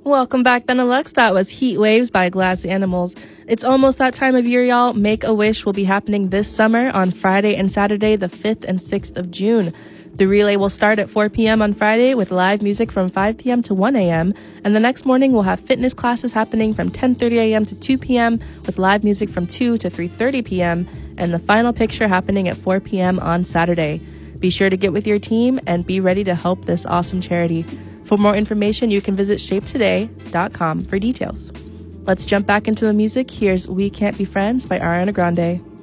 Welcome back, Benelux. That was Heat Waves by Glass Animals. It's almost that time of year, y'all. Make-A-Wish will be happening this summer on Friday and Saturday, the 5th and 6th of June. The relay will start at 4 p.m. on Friday with live music from 5 p.m. to 1 a.m. And the next morning we'll have fitness classes happening from 10:30 a.m. to 2 p.m. with live music from 2 to 3:30 p.m. and the final picture happening at 4 p.m. on Saturday. Be sure to get with your team and be ready to help this awesome charity. For more information, you can visit shapetoday.com for details. Let's jump back into the music. Here's We Can't Be Friends by Ariana Grande.